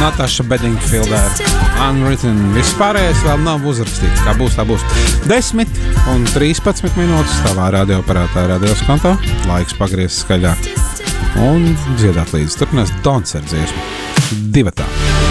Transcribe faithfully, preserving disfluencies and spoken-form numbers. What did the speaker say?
Natasha Bedingfieldā Unwritten. Viss pārējais vēl nav uzrakstīts. Kā būs, tā būs. desmit un trīspadsmit minūtes tavā radioaparātā radioskontā. Laiks pagriezt skaļāk un dziedāt līdzi. Turpinās Dons ar dziesmu. Divatā.